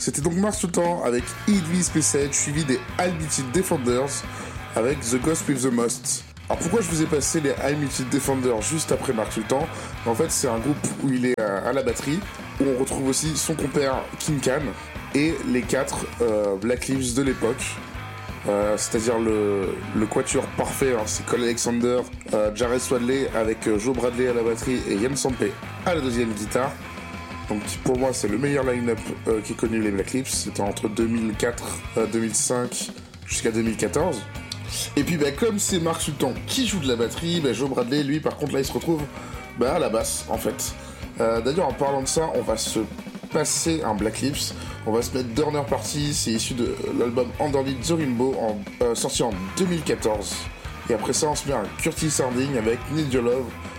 C'était donc Mark Sultan avec Idvis Message, suivi des High Muted Defenders avec The Ghost with the Most. Alors pourquoi je vous ai passé les High Muted Defenders juste après Mark Sultan? En fait, c'est un groupe où il est à la batterie, où on retrouve aussi son compère King Khan et les 4 Black Lives de l'époque. C'est-à-dire le quatuor parfait, hein, c'est Cole Alexander, Jared Swadley avec Joe Bradley à la batterie et Ian Sampé à la deuxième guitare. Donc pour moi c'est le meilleur line-up qu'ait connu les Black Lips, c'était entre 2004, 2005 jusqu'à 2014. Et puis comme c'est Mark Sultan qui joue de la batterie, Joe Bradley lui par contre là il se retrouve à la basse en fait. D'ailleurs en parlant de ça, on va se passer un Black Lips, on va se mettre Dernier Party, c'est issu de l'album Underneath the Rainbow sorti en 2014. Et après ça on se met un Curtis Harding avec Need Your Love,